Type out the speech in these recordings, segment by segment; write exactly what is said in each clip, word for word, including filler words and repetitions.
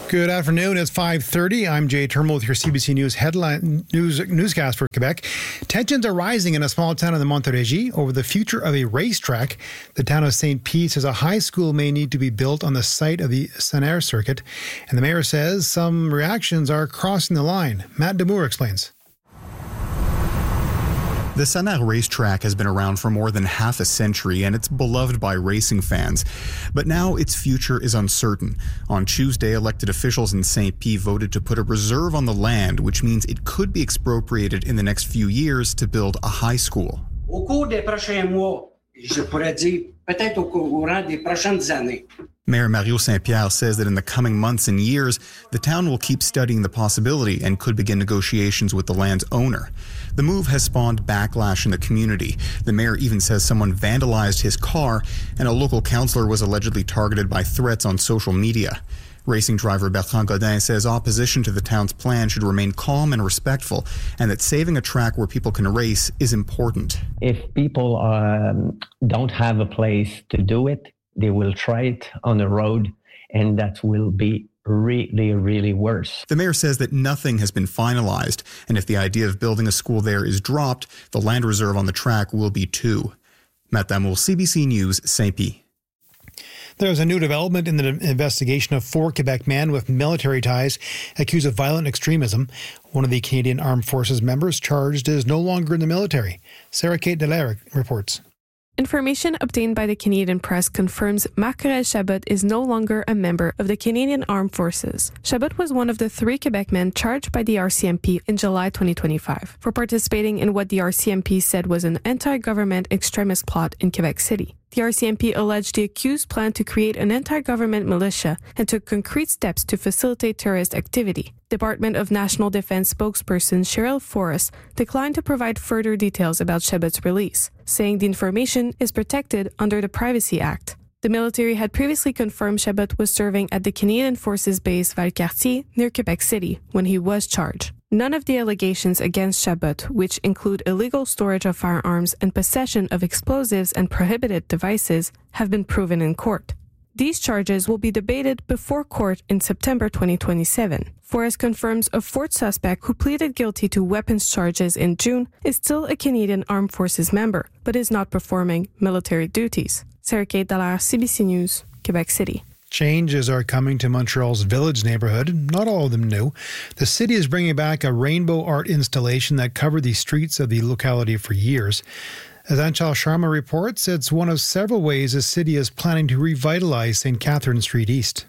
Good afternoon. It's five thirty. I'm Jay Termal with your C B C News headline news newscast for Quebec. Tensions are rising in a small town in the Montérégie over the future of a racetrack. The town of Saint Pie says a high school may need to be built on the site of the Sanair circuit, and the mayor says some reactions are crossing the line. Matt Demour explains. The Sanair racetrack has been around for more than half a century and it's beloved by racing fans. But now its future is uncertain. On Tuesday, elected officials in Saint Pie voted to put a reserve on the land, which means it could be expropriated in the next few years to build a high school. Au cours des prochains mois, je pourrais dire peut-être au courant des prochaines années. Mayor Mario Saint-Pierre says that in the coming months and years, the town will keep studying the possibility and could begin negotiations with the land's owner. The move has spawned backlash in the community. The mayor even says someone vandalized his car, and a local councillor was allegedly targeted by threats on social media. Racing driver Bertrand Godin says opposition to the town's plan should remain calm and respectful, and that saving a track where people can race is important. If people um, don't have a place to do it, they will try it on the road, and that will be really, really worse. The mayor says that nothing has been finalized, and if the idea of building a school there is dropped, the land reserve on the track will be too. Matt Damour, C B C News, Saint Pie. There's a new development in the investigation of four Quebec men with military ties accused of violent extremism. One of the Canadian Armed Forces members charged is no longer in the military. Sarah Kate Delaire reports. Information obtained by the Canadian press confirms Marc-Aurèle Chabot is no longer a member of the Canadian Armed Forces. Chabot was one of the three Quebec men charged by the R C M P in July twenty twenty-five for participating in what the R C M P said was an anti-government extremist plot in Quebec City. The R C M P alleged the accused planned to create an anti-government militia and took concrete steps to facilitate terrorist activity. Department of National Defense spokesperson Cheryl Forrest declined to provide further details about Chabot's release, saying the information is protected under the Privacy Act. The military had previously confirmed Chabot was serving at the Canadian Forces base Valcartier near Quebec City when he was charged. None of the allegations against Chabot, which include illegal storage of firearms and possession of explosives and prohibited devices, have been proven in court. These charges will be debated before court in September twenty twenty-seven. Forrest confirms a fourth suspect who pleaded guilty to weapons charges in June is still a Canadian Armed Forces member, but is not performing military duties. Sarah Kate Dallaire, C B C News, Quebec City. Changes are coming to Montreal's Village neighborhood, not all of them new. The city is bringing back a rainbow art installation that covered the streets of the locality for years. As Anshul Sharma reports, it's one of several ways the city is planning to revitalize Saint Catherine Street East.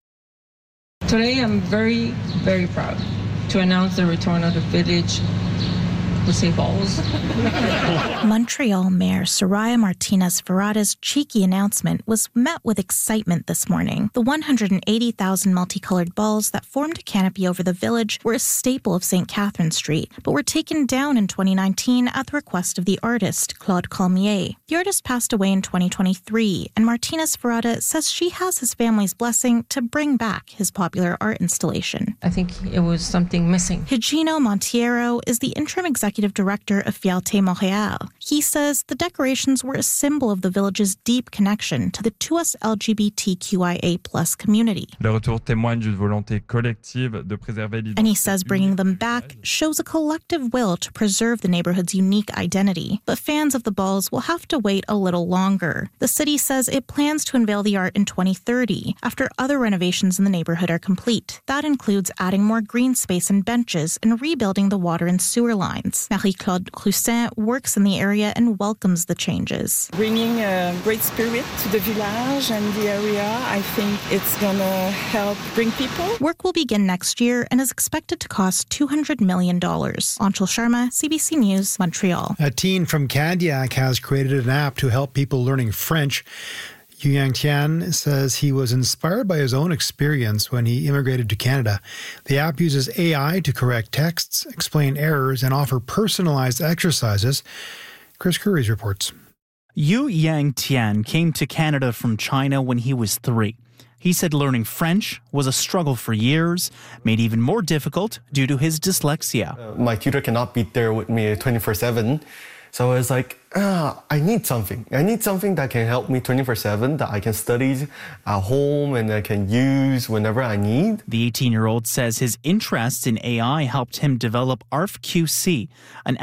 Today I'm very, very proud to announce the return of the Village with Saint Paul's. Montreal Mayor Soraya Martinez-Ferrada's cheeky announcement was met with excitement this morning. The one hundred eighty thousand multicolored balls that formed a canopy over the village were a staple of Saint Catherine Street, but were taken down in twenty nineteen at the request of the artist, Claude Colmier. The artist passed away in twenty twenty-three, and Martinez-Ferrada says she has his family's blessing to bring back his popular art installation. I think it was something missing. Higino Montiero is the interim executive director of Fierté Montréal. He says the decorations were a symbol of the village's deep connection to the Tuas L G B T Q I A plus community. Le retour témoigne d'une volonté collective de préserver l'identité. And he says bringing them back shows a collective will to preserve the neighborhood's unique identity. But fans of the balls will have to wait a little longer. The city says it plans to unveil the art in twenty thirty, after other renovations in the neighborhood are complete. That includes adding more green space and benches and rebuilding the water and sewer lines. Marie-Claude Roussin works in the area and welcomes the changes. Bringing a great spirit to the village and the area, I think it's going to help bring people. Work will begin next year and is expected to cost two hundred million dollars. Anshul Sharma, C B C News, Montreal. A teen from Candiac has created an app to help people learning French. Yu Yang Tian says he was inspired by his own experience when he immigrated to Canada. The app uses A I to correct texts, explain errors, and offer personalized exercises. Chris Curries reports. Yu Yang Tian came to Canada from China when he was three. He said learning French was a struggle for years, made even more difficult due to his dyslexia. Uh, my tutor cannot be there with me twenty-four seven. So it's like, ah, I need something. I need something that can help me twenty-four seven, that I can study at home and I can use whenever I need. The eighteen-year-old says his interest in A I helped him develop A R F Q C, an